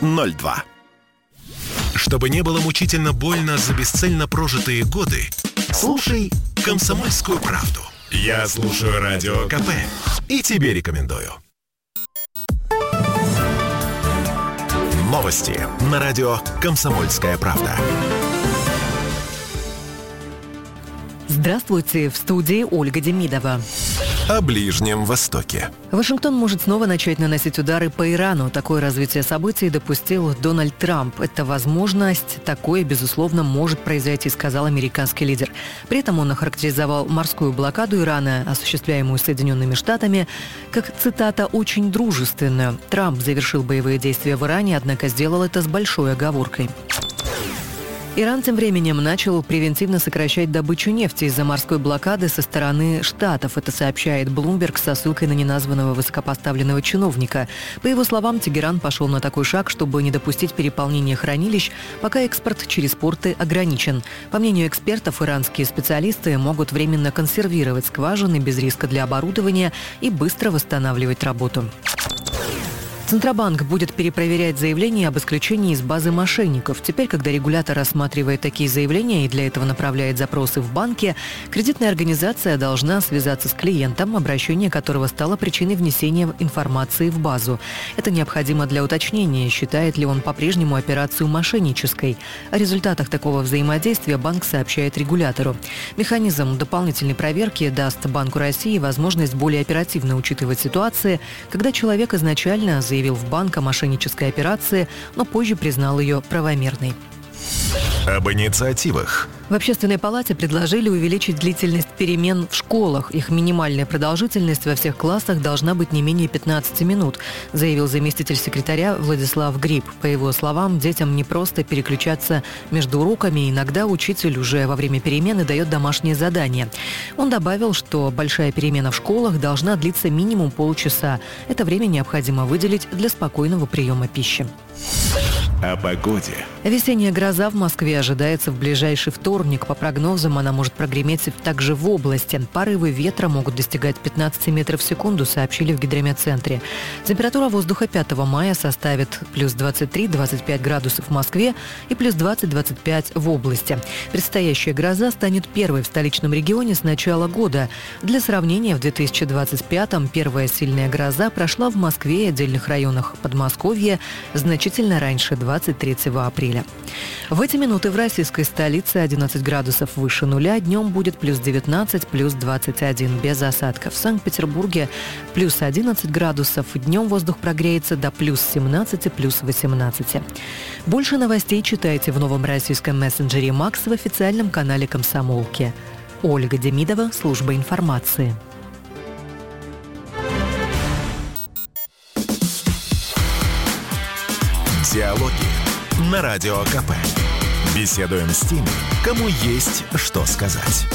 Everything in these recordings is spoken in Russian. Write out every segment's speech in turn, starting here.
02. Чтобы не было мучительно больно за бесцельно прожитые годы, слушай «Комсомольскую правду». Я слушаю Радио КП и тебе рекомендую. Новости на радио «Комсомольская правда». Здравствуйте, в студии Ольга Демидова. О Ближнем Востоке. Вашингтон может снова начать наносить удары по Ирану. Такое развитие событий допустил Дональд Трамп. Это возможность, такое, безусловно, может произойти, сказал американский лидер. При этом он охарактеризовал морскую блокаду Ирана, осуществляемую Соединенными Штатами, как, цитата, «очень дружественную». Трамп завершил боевые действия в Иране, однако сделал это с большой оговоркой. Иран тем временем начал превентивно сокращать добычу нефти из-за морской блокады со стороны Штатов. Это сообщает Bloomberg со ссылкой на неназванного высокопоставленного чиновника. По его словам, Тегеран пошел на такой шаг, чтобы не допустить переполнения хранилищ, пока экспорт через порты ограничен. По мнению экспертов, иранские специалисты могут временно консервировать скважины без риска для оборудования и быстро восстанавливать работу. Центробанк будет перепроверять заявления об исключении из базы мошенников. Теперь, когда регулятор рассматривает такие заявления и для этого направляет запросы в банки, кредитная организация должна связаться с клиентом, обращение которого стало причиной внесения информации в базу. Это необходимо для уточнения, считает ли он по-прежнему операцию мошеннической. О результатах такого взаимодействия банк сообщает регулятору. Механизм дополнительной проверки даст Банку России возможность более оперативно учитывать ситуации, когда человек изначально заявил в банк о мошеннической операции, но позже признал ее правомерной. Об инициативах. В Общественной палате предложили увеличить длительность перемен в школах. Их минимальная продолжительность во всех классах должна быть не менее 15 минут, заявил заместитель секретаря Владислав Гриб. По его словам, детям не просто переключаться между уроками, иногда учитель уже во время перемены дает домашнее задание. Он добавил, что большая перемена в школах должна длиться минимум полчаса. Это время необходимо выделить для спокойного приема пищи. О погоде. Весенняя гроза в Москве ожидается в ближайший вторник. По прогнозам, она может прогреметь также в области. Порывы ветра могут достигать 15 метров в секунду, сообщили в гидрометцентре. Температура воздуха 5 мая составит плюс 23-25 градусов в Москве и плюс 20-25 в области. Предстоящая гроза станет первой в столичном регионе с начала года. Для сравнения, в 2025-м первая сильная гроза прошла в Москве и отдельных районах Подмосковья значительно раньше, 23 апреля. В эти минуты в российской столице 11 градусов выше нуля, днем будет плюс 19, плюс 21, без осадков. В Санкт-Петербурге плюс 11 градусов, днем воздух прогреется до плюс 17, плюс 18. Больше новостей читайте в новом российском мессенджере «Макс» в официальном канале «Комсомолки». Ольга Демидова, служба информации. Диалоги на Радио КП. Беседуем с теми, кому есть что сказать.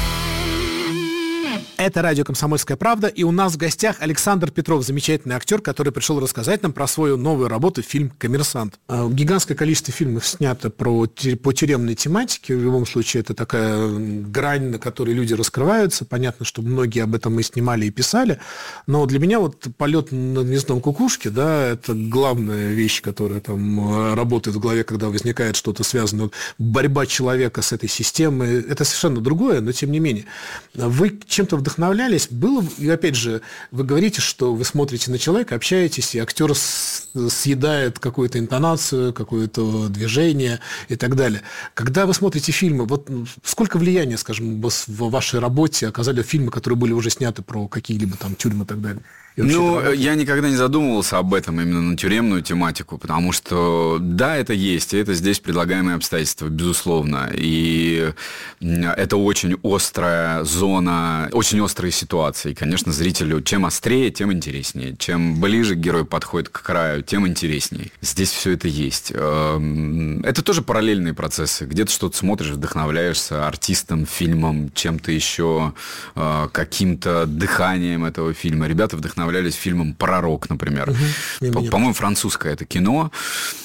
Это радио «Комсомольская правда», и у нас в гостях Александр Петров, замечательный актер, который пришел рассказать нам про свою новую работу, фильм «Коммерсант». Гигантское количество фильмов снято по тюремной тематике. В любом случае, это такая грань, на которой люди раскрываются. Понятно, что многие об этом и снимали, и писали. Но для меня вот полет над гнездом кукушки, да, это главная вещь, которая там работает в голове, когда возникает что-то связанное. Борьба человека с этой системой, это совершенно другое, но тем не менее. Вы чем-то вдохновлялись? Было, и опять же, вы говорите, что вы смотрите на человека, общаетесь, и актер съедает какую-то интонацию, какое-то движение и так далее. Когда вы смотрите фильмы, вот сколько влияния, скажем, в вашей работе оказали фильмы, которые были уже сняты про какие-либо там тюрьмы и так далее? Я никогда не задумывался об этом, именно на тюремную тематику, потому что, да, это есть, и это здесь предлагаемые обстоятельства, безусловно. И это очень острая зона, очень острые ситуации. И, конечно, зрителю чем острее, тем интереснее. Чем ближе герой подходит к краю, тем интереснее. Здесь все это есть. Это тоже параллельные процессы. Где-то что-то смотришь, вдохновляешься артистом, фильмом, чем-то еще, каким-то дыханием этого фильма. Ребята вдохновлялись фильмом «Пророк», например. По-моему, французское это кино.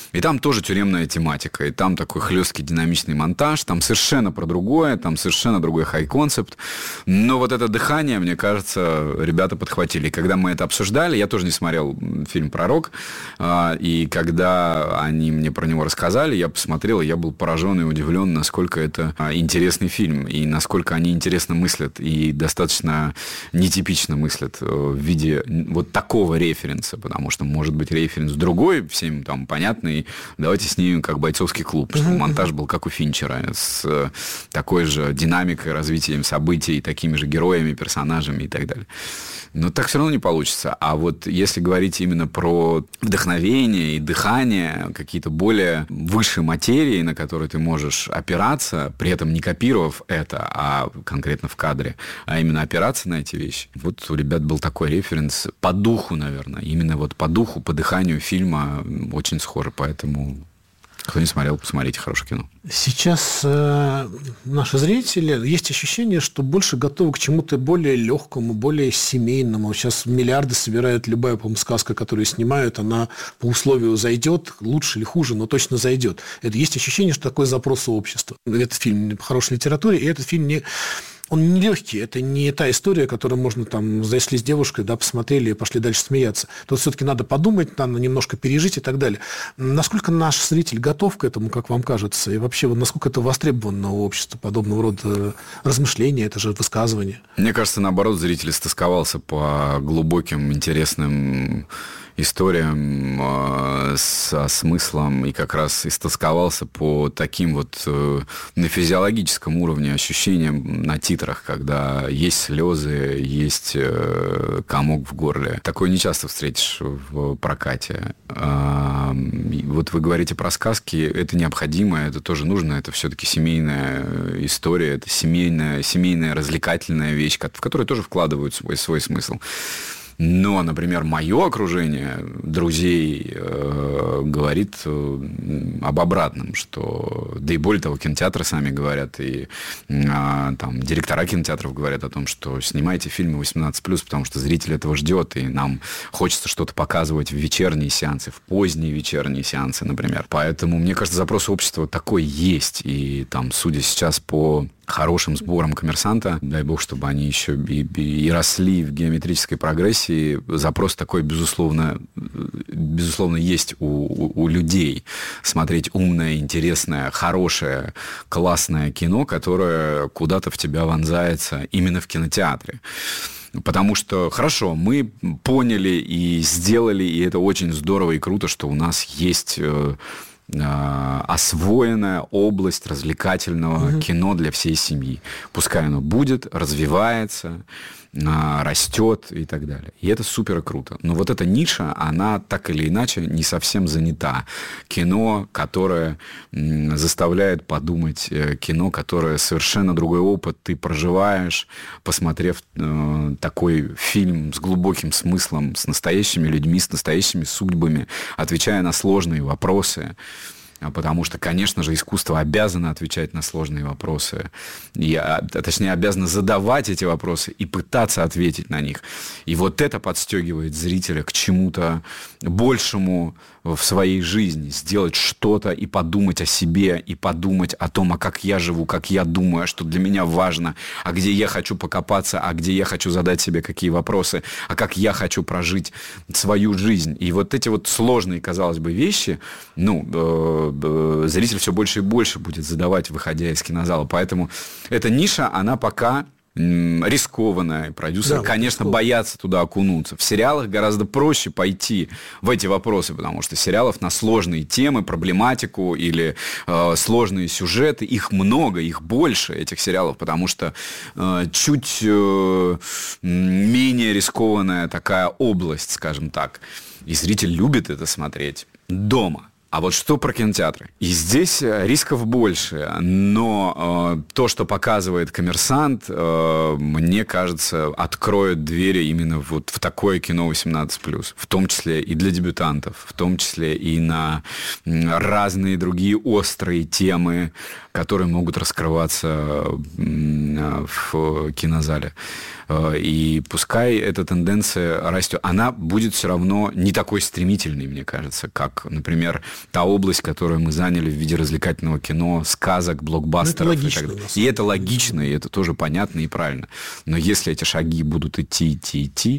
И там тоже тюремная тематика, и там такой хлесткий динамичный монтаж, там совершенно про другое, там совершенно другой хай-концепт. Но вот это дыхание, мне кажется, ребята подхватили. И когда мы это обсуждали, я тоже не смотрел фильм «Пророк», и когда они мне про него рассказали, я посмотрел, и я был поражен и удивлен, насколько это интересный фильм, и насколько они интересно мыслят, и достаточно нетипично мыслят в виде вот такого референса, потому что, может быть, референс другой, всем там понятный, давайте снимем как «Бойцовский клуб», чтобы монтаж был как у Финчера, с такой же динамикой, развитием событий, такими же героями, персонажами и так далее. Но так все равно не получится. А вот если говорить именно про вдохновение и дыхание, какие-то более высшие материи, на которые ты можешь опираться, при этом не копировав это, а конкретно в кадре, а именно опираться на эти вещи. Вот у ребят был такой референс по духу, наверное. Именно вот по духу, по дыханию фильма очень схоже. Поэтому, кто не смотрел, посмотрите, хорошее кино. Сейчас наши зрители, есть ощущение, что больше готовы к чему-то более легкому, более семейному. Сейчас миллиарды собирают, любая, по-моему, сказка, которую снимают, она по условию зайдет, лучше или хуже, но точно зайдет. Это есть ощущение, что такой запрос у общества. Этот фильм по хорошей литературе, и этот фильм он не легкий, это не та история, которую можно там зашли с девушкой, да, посмотрели и пошли дальше смеяться. Тут все-таки надо подумать, надо немножко пережить и так далее. Насколько наш зритель готов к этому, как вам кажется, и вообще насколько это востребовано у общества, подобного рода размышления, это же высказывания? Мне кажется, наоборот, зритель истосковался по глубоким, интересным историям со смыслом и как раз истосковался по таким вот на физиологическом уровне ощущениям на титрах, когда есть слезы, есть комок в горле. Такое не часто встретишь в прокате. Вот вы говорите про сказки, это необходимо, это тоже нужно, это все-таки семейная история, это семейная развлекательная вещь, в которую тоже вкладывают свой смысл. Но, например, мое окружение друзей говорит об обратном, что, да и более того, кинотеатры сами говорят, и там директора кинотеатров говорят о том, что снимайте фильмы 18+, потому что зритель этого ждет, и нам хочется что-то показывать в вечерние сеансы, в поздние вечерние сеансы, например. Поэтому, мне кажется, запрос общества такой есть, и там, судя сейчас по хорошим сбором «Коммерсанта», дай бог, чтобы они еще и росли в геометрической прогрессии, запрос такой, безусловно есть у людей. Смотреть умное, интересное, хорошее, классное кино, которое куда-то в тебя вонзается именно в кинотеатре. Потому что, хорошо, мы поняли и сделали, и это очень здорово и круто, что у нас есть освоенная область развлекательного кино для всей семьи. Пускай оно будет, развивается, растет и так далее. И это супер круто. Но вот эта ниша, она так или иначе не совсем занята. Кино, которое заставляет подумать, кино, которое совершенно другой опыт ты проживаешь, посмотрев такой фильм с глубоким смыслом, с настоящими людьми, с настоящими судьбами, отвечая на сложные вопросы. Потому что, конечно же, искусство обязано отвечать на сложные вопросы. Точнее, обязано задавать эти вопросы и пытаться ответить на них. И вот это подстегивает зрителя к чему-то большему в своей жизни. Сделать что-то и подумать о себе, и подумать о том, а как я живу, как я думаю, а что для меня важно, а где я хочу покопаться, а где я хочу задать себе какие вопросы, а как я хочу прожить свою жизнь. И вот эти вот сложные, казалось бы, вещи, зритель все больше и больше будет задавать, выходя из кинозала. Поэтому эта ниша, она пока рискованная. Продюсеры, конечно, боятся туда окунуться. В сериалах гораздо проще пойти в эти вопросы, потому что сериалов на сложные темы, проблематику или сложные сюжеты, их много, их больше, этих сериалов, потому что чуть менее рискованная такая область, скажем так. И зритель любит это смотреть дома. А вот что про кинотеатры? И здесь рисков больше, но то, что показывает «Коммерсант», мне кажется, откроет двери именно вот в такое кино 18+, в том числе и для дебютантов, в том числе и на разные другие острые темы, которые могут раскрываться в кинозале. И пускай эта тенденция растет, она будет все равно не такой стремительной, мне кажется, как, например, та область, которую мы заняли в виде развлекательного кино, сказок, блокбастеров. Это логично, и это логично, и это тоже понятно и правильно. Но если эти шаги будут идти,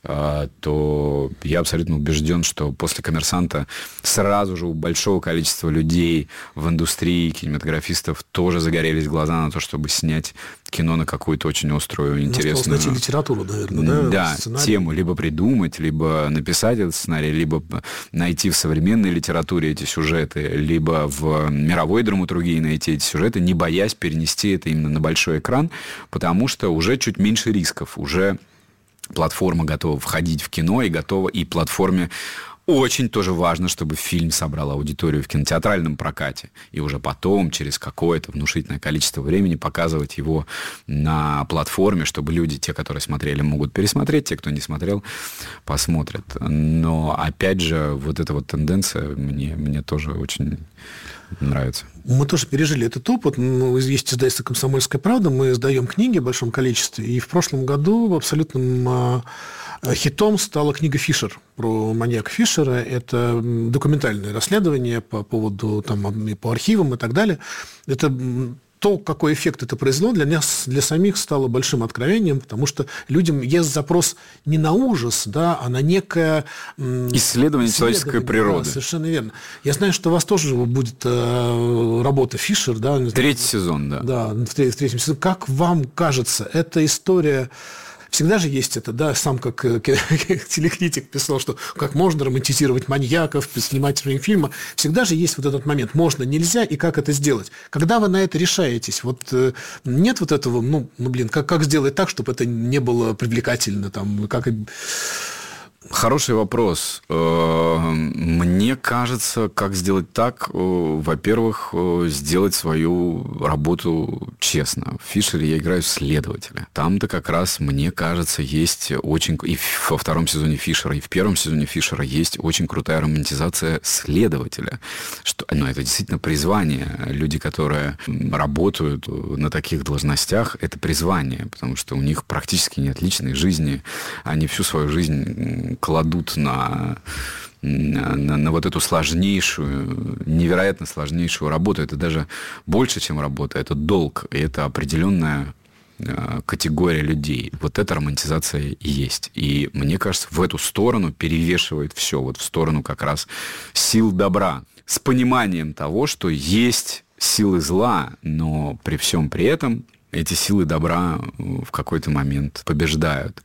то я абсолютно убежден, что после «Коммерсанта» сразу же у большого количества людей в индустрии, кинематографистов, тоже загорелись глаза на то, чтобы снять кино на какую-то очень острую, интересную... Найти литературу, наверное, да, тему. Либо придумать, либо написать этот сценарий, либо найти в современной литературе эти сюжеты, либо в мировой драматургии найти эти сюжеты, не боясь перенести это именно на большой экран, потому что уже чуть меньше рисков, уже платформа готова входить в кино и готова, и платформе очень тоже важно, чтобы фильм собрал аудиторию в кинотеатральном прокате. И уже потом, через какое-то внушительное количество времени, показывать его на платформе, чтобы люди, те, которые смотрели, могут пересмотреть, те, кто не смотрел, посмотрят. Но, опять же, вот эта вот тенденция мне тоже очень нравится. Мы тоже пережили этот опыт. Есть издательство «Комсомольская правда», мы издаем книги в большом количестве. И в прошлом году абсолютным хитом стала книга «Фишер» про маньяка Фишера. Это документальное расследование по поводу, там, и по архивам и так далее. Это то, какой эффект это произвело, для нас, для самих стало большим откровением, потому что людям есть запрос не на ужас, да, а на некое... Исследование человеческой природы. Да, совершенно верно. Я знаю, что у вас тоже будет работа «Фишер». Да, 3-й сезон, да. Да, в 3-м сезоне. Как вам кажется, эта история... Всегда же есть это, да, сам как телекритик писал, что как можно романтизировать маньяков, снимать фильмы. Всегда же есть вот этот момент, можно, нельзя, и как это сделать. Когда вы на это решаетесь, вот нет вот этого, как сделать так, чтобы это не было привлекательно, там, как... Хороший вопрос. Мне кажется, как сделать так, во-первых, сделать свою работу честно. В «Фишере» я играю следователя. Там-то как раз, мне кажется, есть очень... И во 2-м сезоне «Фишера», и в 1-м сезоне «Фишера» есть очень крутая романтизация следователя. Это действительно призвание. Люди, которые работают на таких должностях, это призвание, потому что у них практически нет личной жизни. Они всю свою жизнь кладут на вот эту сложнейшую, невероятно сложнейшую работу. Это даже больше, чем работа, это долг, и это определенная категория людей. Вот эта романтизация и есть. И мне кажется, в эту сторону перевешивает все, вот в сторону как раз сил добра, с пониманием того, что есть силы зла, но при всем при этом эти силы добра в какой-то момент побеждают.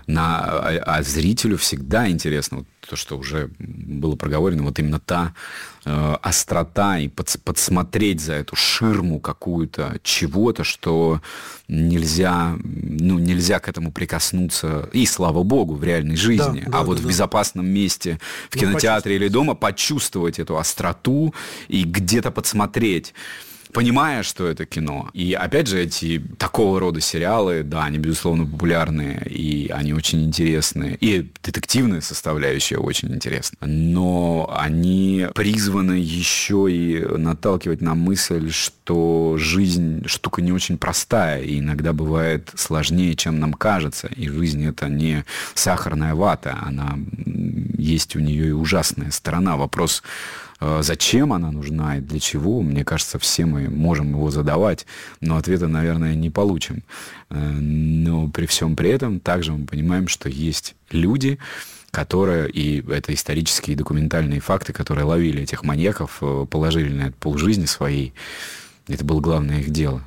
А зрителю всегда интересно, вот то, что уже было проговорено, вот именно та острота и подсмотреть за эту ширму какую-то чего-то, что нельзя к этому прикоснуться, и слава богу, в реальной жизни, в безопасном месте, в кинотеатре или дома почувствовать эту остроту и где-то подсмотреть, понимая, что это кино. И, опять же, эти такого рода сериалы, да, они, безусловно, популярные, и они очень интересные. И детективная составляющая очень интересна. Но они призваны еще и наталкивать на мысль, что жизнь штука не очень простая, и иногда бывает сложнее, чем нам кажется. И жизнь — это не сахарная вата, она есть у нее и ужасная сторона. Вопрос, зачем она нужна и для чего, мне кажется, все мы можем его задавать, но ответа, наверное, не получим. Но при всем при этом также мы понимаем, что есть люди, которые, и это исторические и документальные факты, которые ловили этих маньяков, положили на это полжизни своей. Это было главное их дело.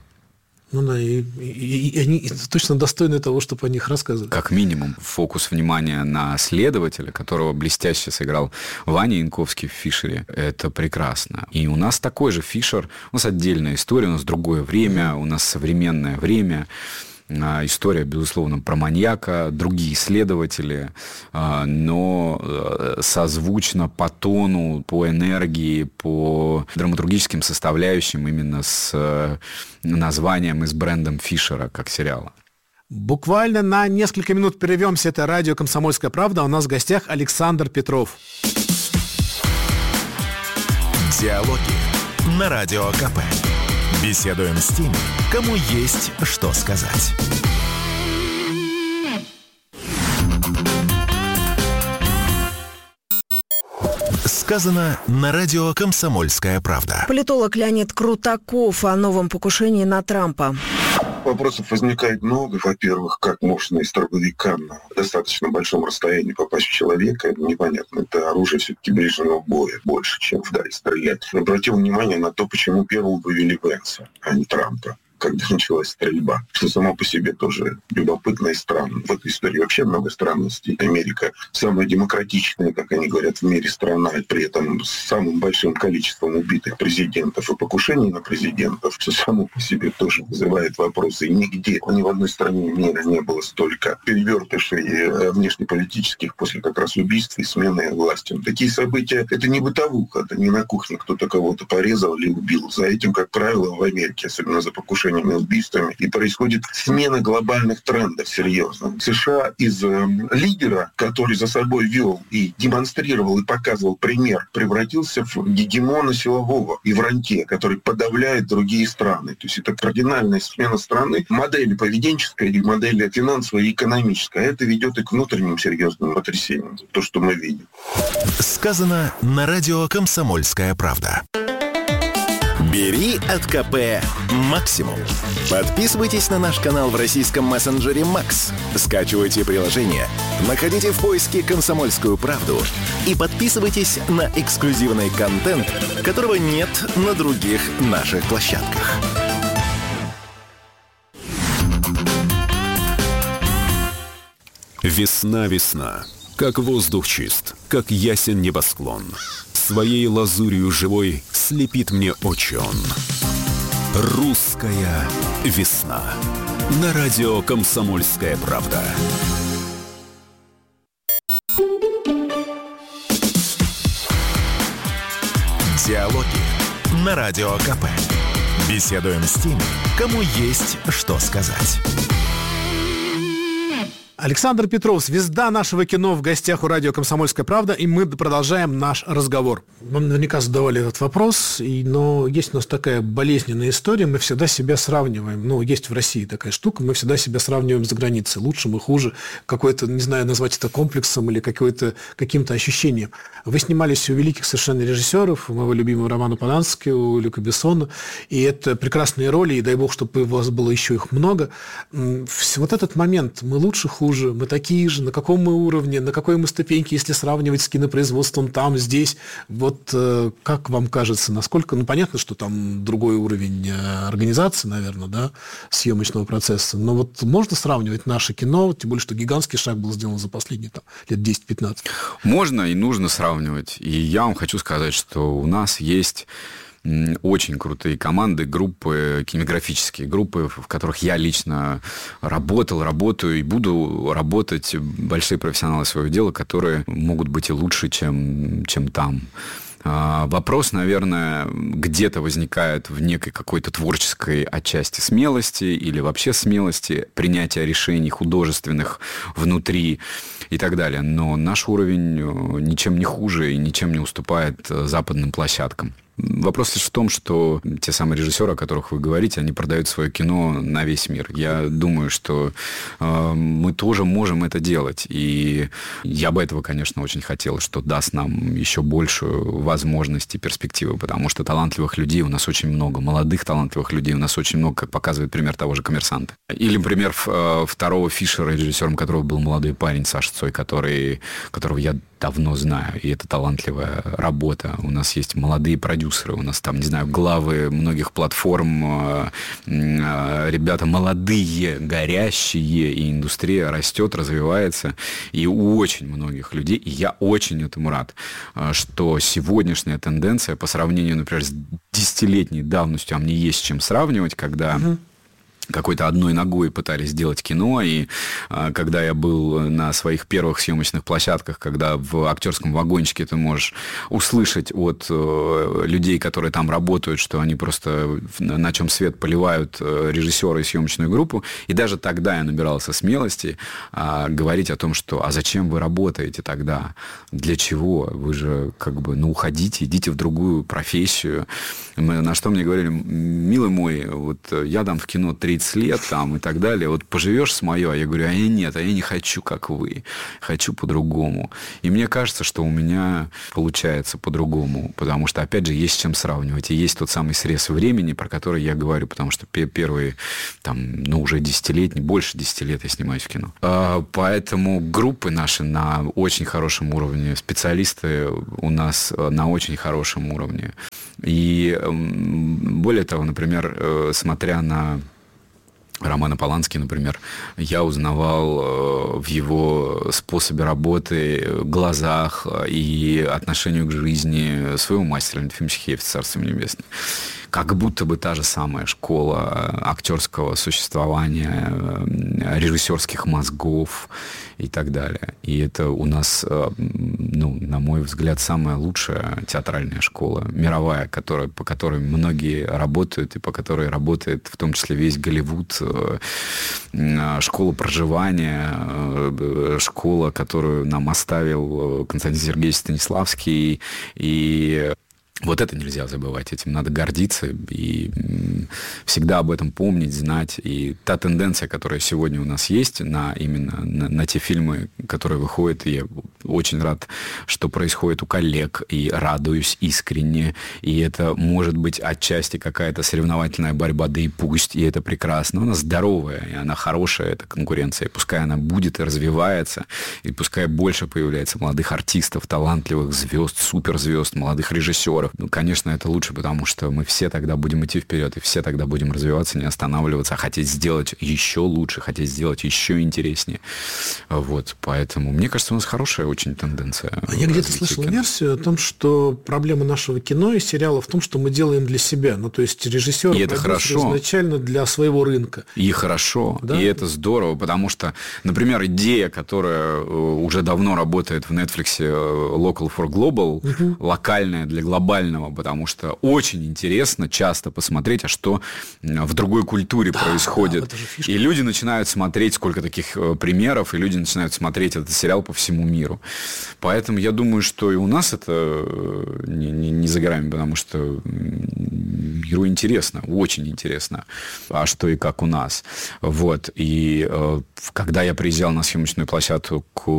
И они точно достойны того, чтобы о них рассказывали. Как минимум, фокус внимания на следователя, которого блестяще сыграл Ваня Янковский в «Фишере», это прекрасно. И у нас такой же «Фишер», у нас отдельная история, у нас другое время, у нас современное время. История, безусловно, про маньяка, другие следователи, но созвучно по тону, по энергии, по драматургическим составляющим именно с названием и с брендом Фишера как сериала. Буквально на несколько минут прервемся. Это радио «Комсомольская правда». У нас в гостях Александр Петров. Диалоги на Радио КП. Беседуем с теми, кому есть что сказать. Сказано на радио «Комсомольская правда». Политолог Леонид Крутаков о новом покушении на Трампа. Вопросов возникает много. Во-первых, как можно из дробовика на достаточно большом расстоянии попасть в человека? Это непонятно. Это оружие все-таки ближнего боя больше, чем вдаль стрелять. Обратил внимание на то, почему первым вывели Венса, а не Трампа, когда началась стрельба, что само по себе тоже любопытно и странно. В этой истории вообще много странностей. Америка самая демократичная, как они говорят, в мире страна, и при этом с самым большим количеством убитых президентов и покушений на президентов, что само по себе тоже вызывает вопросы. И нигде, ни в одной стране мира не было столько перевертышей внешнеполитических после как раз убийств и смены власти. Такие события — это не бытовуха, это не на кухне кто-то кого-то порезал или убил. За этим, как правило, в Америке, особенно за покушение убийствами, и происходит смена глобальных трендов серьезно. США из лидера, который за собой вел и демонстрировал и показывал пример, превратился в гегемона силового и в рантье, который подавляет другие страны. То есть это кардинальная смена страны, модели поведенческой и модели финансовой и экономической. А это ведет и к внутренним серьезным потрясениям. То, что мы видим. Сказано на радио «Комсомольская правда». Бери от КП максимум. Подписывайтесь на наш канал в российском мессенджере Max. Скачивайте приложение, находите в поиске «Комсомольскую правду» и подписывайтесь на эксклюзивный контент, которого нет на других наших площадках. Весна, как воздух чист, как ясен небосклон. Своей лазурью живой слепит мне очи он. Русская весна. На радио «Комсомольская правда». Диалоги на радио КП. Беседуем с теми, кому есть что сказать. Александр Петров, звезда нашего кино, в гостях у радио «Комсомольская правда», и мы продолжаем наш разговор. Вам наверняка задавали этот вопрос, но есть у нас такая болезненная история, мы всегда себя сравниваем, есть в России такая штука, мы всегда себя сравниваем за границей, лучшим и хуже, какой-то, не знаю, назвать это комплексом или каким-то ощущением. Вы снимались у великих совершенно режиссеров, у моего любимого Романа Полански, у Люка Бессона, и это прекрасные роли, и дай бог, чтобы у вас было еще их много. Вот этот момент, мы лучше, хуже, мы такие же, на каком мы уровне, на какой мы ступеньке, если сравнивать с кинопроизводством там, здесь. Вот как вам кажется, насколько... понятно, что там другой уровень организации, наверное, да, съемочного процесса, но вот можно сравнивать наше кино, тем более, что гигантский шаг был сделан за последние лет 10-15? Можно и нужно сравнивать. И я вам хочу сказать, что у нас есть очень крутые команды, группы, кинематографические группы, в которых я лично работаю и буду работать, большие профессионалы своего дела, которые могут быть и лучше, чем там. Вопрос, наверное, где-то возникает в некой какой-то творческой отчасти смелости или вообще смелости, принятия решений художественных внутри и так далее. Но наш уровень ничем не хуже и ничем не уступает западным площадкам. Вопрос лишь в том, что те самые режиссеры, о которых вы говорите, они продают свое кино на весь мир. Я думаю, что мы тоже можем это делать. И я бы этого, конечно, очень хотел, что даст нам еще большую возможность и перспективы, потому что талантливых людей у нас очень много, молодых талантливых людей у нас очень много, как показывает пример того же «Коммерсанта». Или пример второго Фишера, режиссером которого был молодой парень Саша Цой, которого я давно знаю, и это талантливая работа. У нас есть молодые продюсеры, у нас там, не знаю, главы многих платформ, ребята молодые, горящие, и индустрия растет, развивается, и у очень многих людей, и я очень этому рад, что сегодняшняя тенденция по сравнению, например, с 10-летней давностью, а мне есть с чем сравнивать, когда... какой-то одной ногой пытались сделать кино, и когда я был на своих первых съемочных площадках, когда в актерском вагончике ты можешь услышать от людей, которые там работают, что они просто на чем свет поливают режиссера и съемочную группу, и даже тогда я набирался смелости говорить о том, что «а зачем вы работаете тогда? Для чего? Вы же уходите, идите в другую профессию». На что мне говорили: «Милый мой, вот я там в кино 30 лет там, и так далее, вот поживешь с моё». А я говорю: я не хочу, как вы, хочу по-другому. И мне кажется, что у меня получается по-другому, потому что, опять же, есть с чем сравнивать, и есть тот самый срез времени, про который я говорю, потому что первые, уже больше 10 лет я снимаюсь в кино. Поэтому группы наши на очень хорошем уровне, специалисты у нас на очень хорошем уровне. И более того, например, смотря на Романа Полански, например, я узнавал в его способе работы, глазах и отношению к жизни своего мастера Ефима Шихевича, царство небесное. Как будто бы та же самая школа актерского существования, режиссерских мозгов и так далее. И это у нас, на мой взгляд, самая лучшая театральная школа, мировая, по которой многие работают, и по которой работает в том числе весь Голливуд. Школа проживания, школа, которую нам оставил Константин Сергеевич Станиславский. И вот это нельзя забывать, этим надо гордиться и всегда об этом помнить, знать. И та тенденция, которая сегодня у нас есть именно на те фильмы, которые выходят, я очень рад, что происходит у коллег, и радуюсь искренне. И это может быть отчасти какая-то соревновательная борьба, да и пусть, и это прекрасно. Она здоровая, и она хорошая, эта конкуренция. И пускай она будет и развивается, и пускай больше появляется молодых артистов, талантливых звезд, суперзвезд, молодых режиссеров. Конечно, это лучше, потому что мы все тогда будем идти вперед, и все тогда будем развиваться, не останавливаться, а хотеть сделать еще лучше, хотеть сделать еще интереснее. Вот, поэтому, мне кажется, у нас хорошая очень тенденция. Я где-то слышал версию о том, что проблема нашего кино и сериала в том, что мы делаем для себя. То есть режиссер изначально для своего рынка. И хорошо, да? И это здорово, потому что, например, идея, которая уже давно работает в Netflix, Local for Global, локальная для глобального, потому что очень интересно часто посмотреть, а что в другой культуре происходит. И люди начинают смотреть, сколько таких примеров, и люди начинают смотреть этот сериал по всему миру. Поэтому я думаю, что и у нас это не за горами, потому что миру интересно, очень интересно, а что и как у нас. Вот. И когда я приезжал на съемочную площадку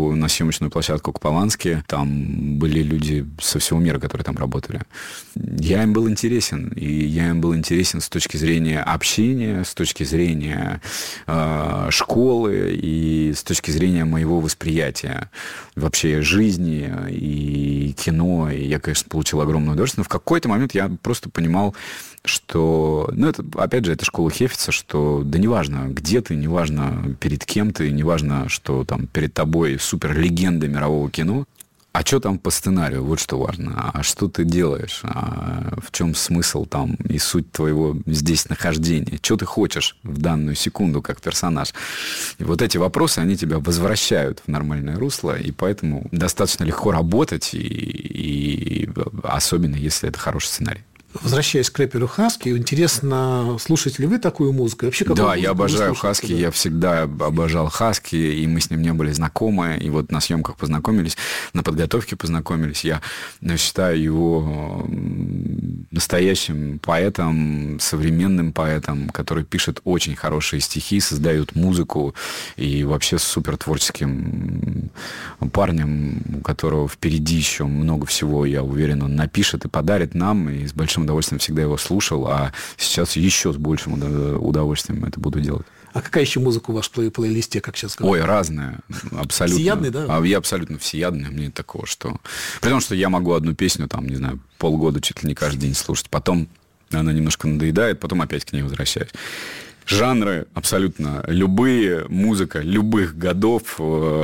к Полански, там были люди со всего мира, которые там работали. Я им был интересен, и я им был интересен с точки зрения общения, с точки зрения школы и с точки зрения моего восприятия вообще жизни и кино. И я, конечно, получил огромное удовольствие, но в какой-то момент я просто понимал, что, это, опять же, это школа Хефица, что да неважно, где ты, неважно, перед кем ты, неважно, что там перед тобой суперлегенда мирового кино, а что там по сценарию, вот что важно, а что ты делаешь, а в чем смысл там и суть твоего здесь нахождения, что ты хочешь в данную секунду как персонаж. И вот эти вопросы, они тебя возвращают в нормальное русло, и поэтому достаточно легко работать, и особенно если это хороший сценарий. Возвращаясь к рэперу Хаски, интересно, слушаете ли вы такую музыку? И вообще, да, я обожаю Хаски, я всегда обожал Хаски, и мы с ним не были знакомы, и вот на съемках познакомились, на подготовке познакомились. Я считаю его настоящим поэтом, современным поэтом, который пишет очень хорошие стихи, создает музыку, и вообще супер творческим парнем, у которого впереди еще много всего, я уверен, он напишет и подарит нам, и с большим удовольствием всегда его слушал, а сейчас еще с большим удовольствием это буду делать. А какая еще музыка у вас в плейлисте, как сейчас говорят? Ой, разная, абсолютно. Всеядный, да? Я абсолютно всеядный, мне такого, что... При том, что я могу одну песню, там, не знаю, полгода чуть ли не каждый день слушать, потом она немножко надоедает, потом опять к ней возвращаюсь. жанры абсолютно любые, музыка любых годов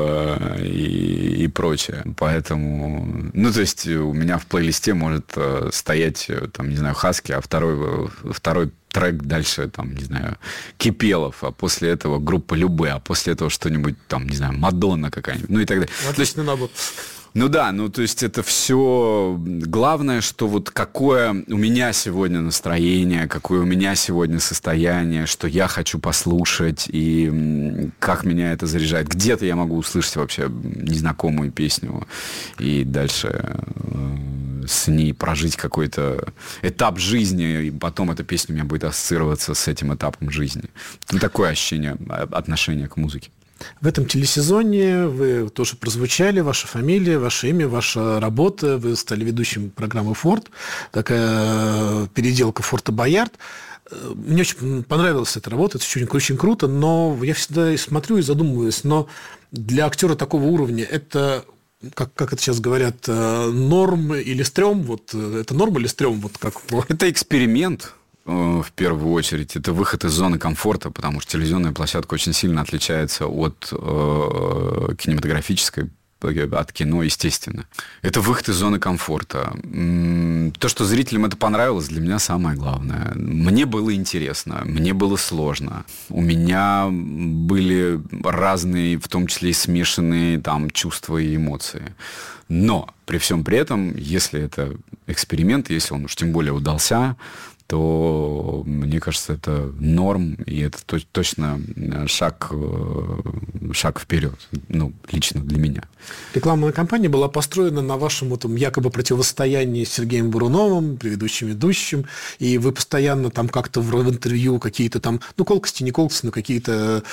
и прочее. Поэтому, то есть у меня в плейлисте может стоять, там, не знаю, Хаски, а второй трек дальше, там, не знаю, Кипелов, а после этого группа Любэ, а после этого что-нибудь, там, не знаю, Мадонна какая-нибудь, и так далее. Отличный набор. То есть это все... Главное, что вот какое у меня сегодня настроение, какое у меня сегодня состояние, что я хочу послушать, и как меня это заряжает. Где-то я могу услышать вообще незнакомую песню, и дальше с ней прожить какой-то этап жизни, и потом эта песня у меня будет ассоциироваться с этим этапом жизни. Такое ощущение, отношение к музыке. В этом телесезоне вы тоже прозвучали, ваша фамилия, ваше имя, ваша работа. Вы стали ведущим программы «Форт». Такая переделка «Форта Боярд». Мне очень понравилась эта работа, это очень круто, но я всегда смотрю и задумываюсь, но для актера такого уровня это... Как это сейчас говорят, норм или стрём? Вот, это норм или стрём? Вот как... Это эксперимент. В первую очередь, это выход из зоны комфорта, потому что телевизионная площадка очень сильно отличается от кинематографической, от кино, естественно. Это выход из зоны комфорта. То, что зрителям это понравилось, для меня самое главное. Мне было интересно, мне было сложно. У меня были разные, в том числе и смешанные там чувства и эмоции. Но при всем при этом, если это эксперимент, если он уж тем более удался, то, мне кажется, это норм, и это точно шаг вперед, лично для меня. Рекламная кампания была построена на вашем этом якобы противостоянии с Сергеем Буруновым, предыдущим ведущим, и вы постоянно там как-то в интервью какие-то там, колкости, не колкости, но какие-то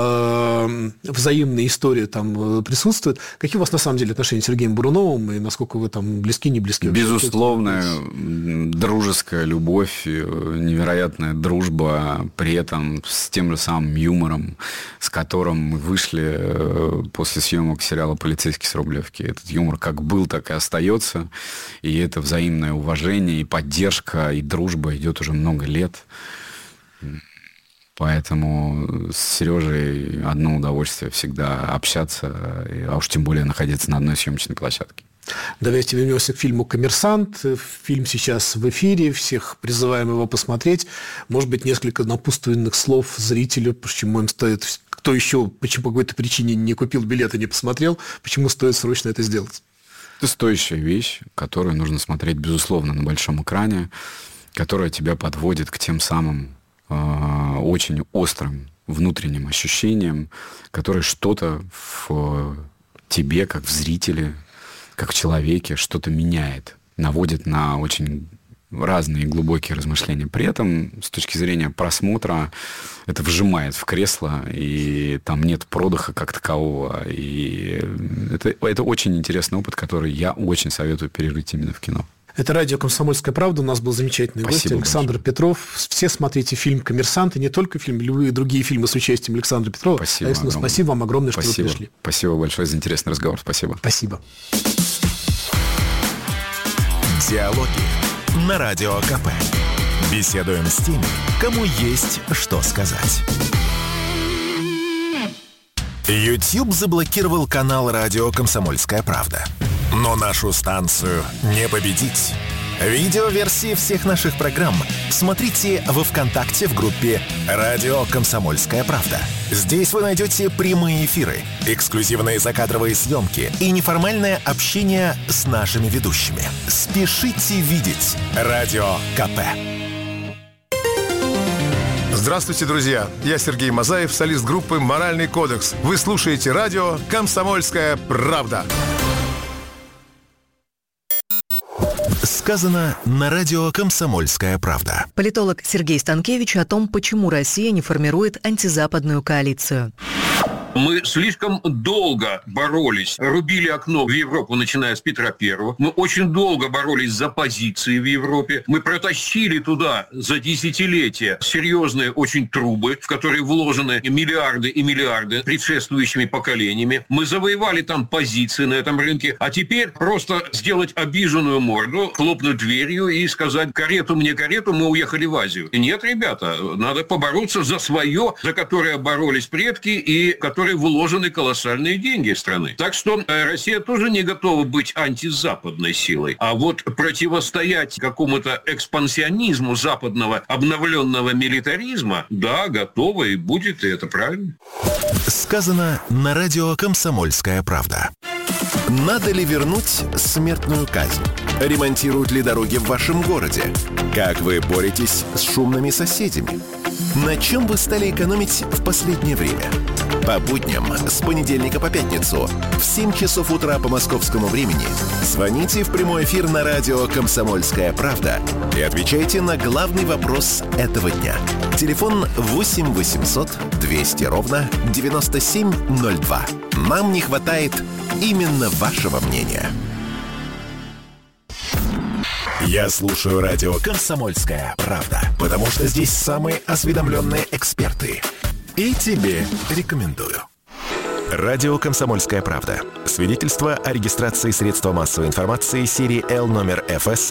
взаимные истории там присутствуют. Какие у вас на самом деле отношения с Сергеем Буруновым, и насколько вы там близки, не близки? Безусловная дружеская любовь, невероятная дружба, при этом с тем же самым юмором, с которым мы вышли после съемок сериала «Полицейский с Рублевки». Этот юмор как был, так и остается. И это взаимное уважение, и поддержка, и дружба идет уже много лет. Поэтому с Сережей одно удовольствие всегда общаться, а уж тем более находиться на одной съемочной площадке. Давайте вернемся к фильму «Коммерсант». Фильм сейчас в эфире, всех призываем его посмотреть. Может быть, несколько напутственных слов зрителю, почему им стоит... Кто еще, почему по какой-то причине не купил билет и не посмотрел, почему стоит срочно это сделать? Это стоящая вещь, которую нужно смотреть, безусловно, на большом экране, которая тебя подводит к тем самым очень острым внутренним ощущениям, которые что-то в тебе, как в зрителе, как в человеке, что-то меняет, наводит на очень разные глубокие размышления. При этом, с точки зрения просмотра, это вжимает в кресло, и там нет продыха как такового. И это очень интересный опыт, который я очень советую пережить именно в кино. Это радио «Комсомольская правда». У нас был замечательный гость Александр Петров. Все смотрите фильм «Коммерсант», и не только фильм, любые другие фильмы с участием Александра Петрова. Спасибо вам огромное, что вы пришли. Спасибо большое за интересный разговор. Спасибо. Спасибо. Диалоги на Радио КП. Беседуем с теми, кому есть что сказать. YouTube заблокировал канал радио «Комсомольская правда». Но нашу станцию не победить. Видеоверсии всех наших программ смотрите во ВКонтакте в группе «Радио Комсомольская правда». Здесь вы найдете прямые эфиры, эксклюзивные закадровые съемки и неформальное общение с нашими ведущими. Спешите видеть «Радио КП». Здравствуйте, друзья! Я Сергей Мазаев, солист группы «Моральный кодекс». Вы слушаете радио «Комсомольская правда». Сказано на радио «Комсомольская правда». Политолог Сергей Станкевич о том, почему Россия не формирует антизападную коалицию. Мы слишком долго боролись, рубили окно в Европу, начиная с Петра I. Мы очень долго боролись за позиции в Европе. Мы протащили туда за десятилетия серьезные очень трубы, в которые вложены миллиарды и миллиарды предшествующими поколениями. Мы завоевали там позиции на этом рынке, а теперь просто сделать обиженную морду, хлопнуть дверью и сказать: карету мне, карету, мы уехали в Азию. Нет, ребята, надо побороться за свое, за которое боролись предки и которые вложены колоссальные деньги страны. Так что Россия тоже не готова быть антизападной силой. А вот противостоять какому-то экспансионизму западного обновленного милитаризма, да, готова и будет, и это правильно. Сказано на радио «Комсомольская правда». Надо ли вернуть смертную казнь? Ремонтируют ли дороги в вашем городе? Как вы боретесь с шумными соседями? На чем вы стали экономить в последнее время? По будням с понедельника по пятницу в 7 часов утра по московскому времени звоните в прямой эфир на радио «Комсомольская правда» и отвечайте на главный вопрос этого дня. Телефон 8 800 200 ровно 9702. Нам не хватает именно вашего мнения. Я слушаю радио «Комсомольская правда», потому что здесь самые осведомленные эксперты. И тебе рекомендую. Радио «Комсомольская правда». Свидетельство о регистрации средства массовой информации серии Л номер ФС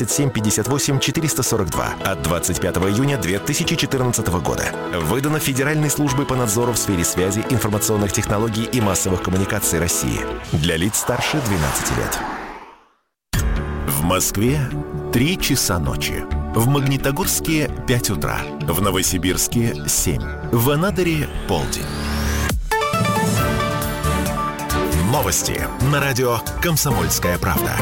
7758-442 от 25 июня 2014 года. Выдано Федеральной службой по надзору в сфере связи, информационных технологий и массовых коммуникаций России. Для лиц старше 12 лет. В Москве 3 часа ночи. В Магнитогорске 5 утра. В Новосибирске 7. В Анадыре полдень. Новости на радио «Комсомольская правда».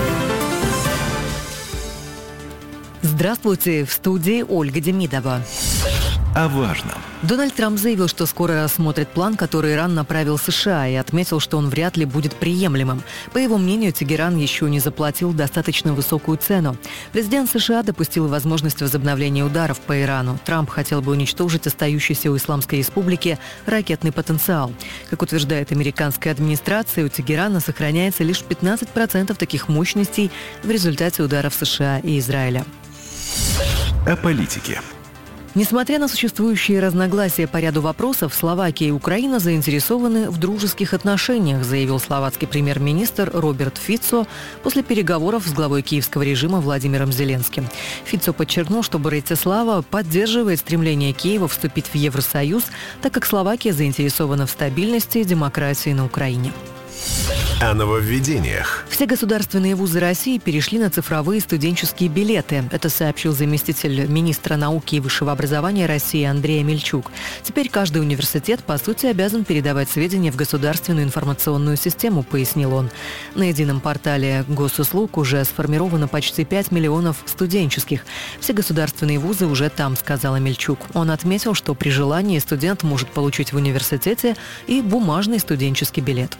Здравствуйте, в студии Ольга Демидова. О важном. Дональд Трамп заявил, что скоро рассмотрит план, который Иран направил США, и отметил, что он вряд ли будет приемлемым. По его мнению, Тегеран еще не заплатил достаточно высокую цену. Президент США допустил возможность возобновления ударов по Ирану. Трамп хотел бы уничтожить остающийся у Исламской Республики ракетный потенциал. Как утверждает американская администрация, у Тегерана сохраняется лишь 15% таких мощностей в результате ударов США и Израиля. О политике. Несмотря на существующие разногласия по ряду вопросов, Словакия и Украина заинтересованы в дружеских отношениях, заявил словацкий премьер-министр Роберт Фицо после переговоров с главой киевского режима Владимиром Зеленским. Фицо подчеркнул, что Братислава поддерживает стремление Киева вступить в Евросоюз, так как Словакия заинтересована в стабильности и демократии на Украине. О нововведениях. Все государственные вузы России перешли на цифровые студенческие билеты. Это сообщил заместитель министра науки и высшего образования России Андрей Амельчук. Теперь каждый университет, по сути, обязан передавать сведения в государственную информационную систему, пояснил он. На едином портале госуслуг уже сформировано почти 5 миллионов студенческих. Все государственные вузы уже там, сказал Амельчук. Он отметил, что при желании студент может получить в университете и бумажный студенческий билет.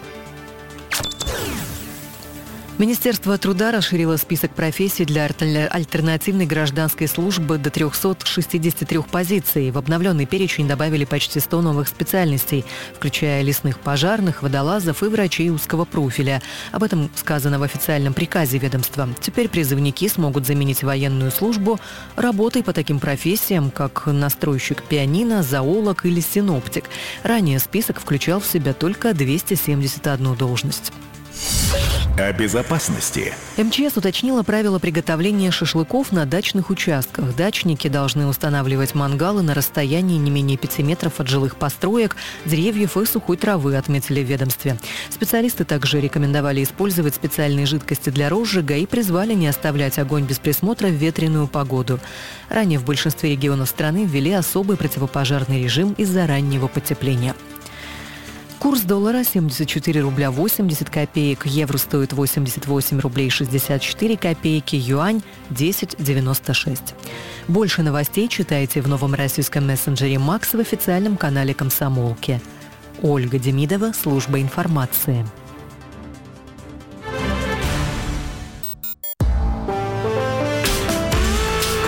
Министерство труда расширило список профессий для альтернативной гражданской службы до 363 позиций. В обновленный перечень добавили почти 100 новых специальностей, включая лесных пожарных, водолазов и врачей узкого профиля. Об этом сказано в официальном приказе ведомства. Теперь призывники смогут заменить военную службу работой по таким профессиям, как настройщик пианино, зоолог или синоптик. Ранее список включал в себя только 271 должность. О безопасности. МЧС уточнила правила приготовления шашлыков на дачных участках. Дачники должны устанавливать мангалы на расстоянии не менее 5 метров от жилых построек, деревьев и сухой травы, отметили в ведомстве. Специалисты также рекомендовали использовать специальные жидкости для розжига и призвали не оставлять огонь без присмотра в ветреную погоду. Ранее в большинстве регионов страны ввели особый противопожарный режим из-за раннего потепления. Курс доллара 74 рубля 80 копеек, евро стоит 88 рублей 64 копейки, юань 10,96. Больше новостей читайте в новом российском мессенджере «Макс» в официальном канале «Комсомолки». Ольга Демидова, служба информации.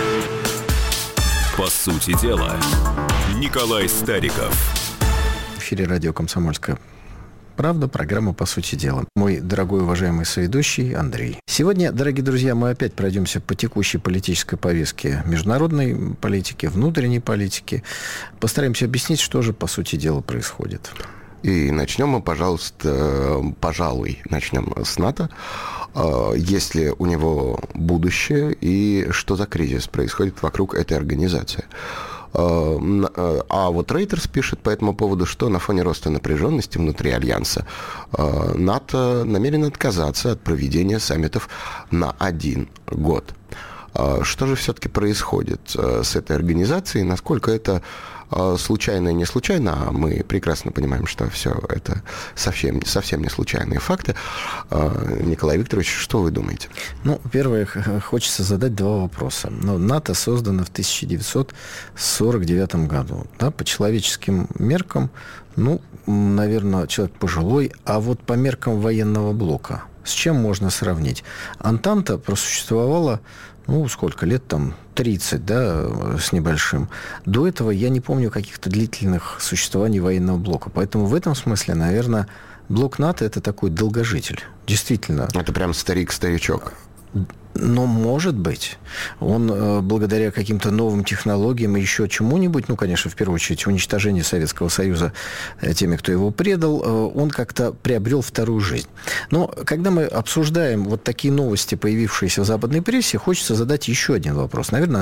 По сути дела, Николай Стариков. эфире радио «Комсомольская правда», программа «По сути дела». Мой дорогой уважаемый соведущий Андрей. Сегодня, дорогие друзья, мы опять пройдемся по текущей политической повестке международной политики, внутренней политики. Постараемся объяснить, что же, по сути дела, происходит. И начнем мы, пожалуй, начнем с НАТО. Есть ли у него будущее и что за кризис происходит вокруг этой организации? А вот Reuters пишет по этому поводу, что на фоне роста напряженности внутри Альянса НАТО намерено отказаться от проведения саммитов на 1 год. Что же все-таки происходит с этой организацией? Насколько это случайно и не случайно? А мы прекрасно понимаем, что все это совсем не случайные факты. Николай Викторович, что вы думаете? Первое, хочется задать два вопроса. НАТО создано в 1949 году. Да, по человеческим меркам, наверное, человек пожилой, а вот по меркам военного блока, с чем можно сравнить? Антанта просуществовала, сколько лет там, 30, да, с небольшим. До этого я не помню каких-то длительных существований военного блока. Поэтому в этом смысле, наверное, блок НАТО – это такой долгожитель. Действительно. Это прям старик-старичок. Может быть. Он благодаря каким-то новым технологиям и еще чему-нибудь, конечно, в первую очередь, уничтожению Советского Союза теми, кто его предал, он как-то приобрел вторую жизнь. Но когда мы обсуждаем вот такие новости, появившиеся в западной прессе, хочется задать еще один вопрос. Наверное,